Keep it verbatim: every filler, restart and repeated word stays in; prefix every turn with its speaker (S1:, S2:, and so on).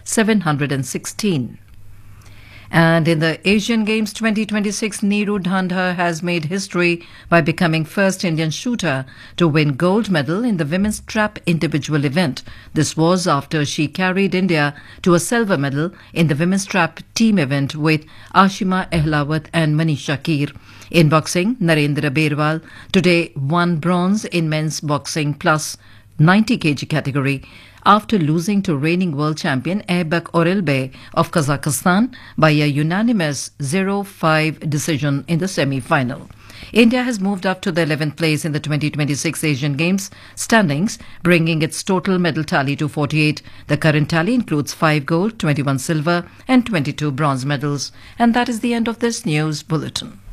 S1: seven hundred sixteen. And in the Asian Games twenty twenty-six, Neeru Dhandha has made history by becoming first Indian shooter to win gold medal in the women's trap individual event. This was after she carried India to a silver medal in the women's trap team event with Ashima Ehlawat and Manisha Keer. In boxing, Narendra Berwal today won bronze in men's boxing plus ninety kilograms category after losing to reigning world champion Aybek Orelbey of Kazakhstan by a unanimous zero five decision in the semi-final. India has moved up to the eleventh place in the twenty twenty-six Asian Games standings, bringing its total medal tally to forty-eight. The current tally includes five gold, twenty-one silver and twenty-two bronze medals. And that is the end of this news bulletin.